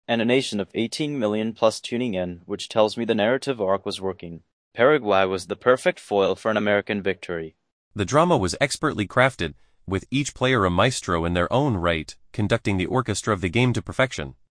and a nation of 18 million plus tuning in, which tells me the narrative arc was working. Paraguay was the perfect foil for an American victory. The drama was expertly crafted, with each player a maestro in their own right, conducting the orchestra of the game to perfection.